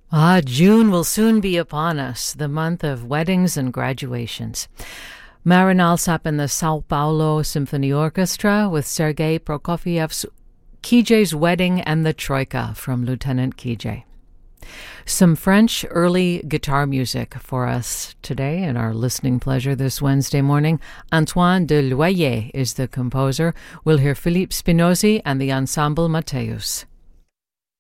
June will soon be upon us, the month of weddings and graduations. Marin Alsop and the Sao Paulo Symphony Orchestra with Sergei Prokofiev's Kijé's Wedding and the Troika from Lieutenant Kijé. Some French early guitar music for us today in our listening pleasure this Wednesday morning. Antoine de Loyer is the composer. We'll hear Philippe Spinozzi and the Ensemble Matteus.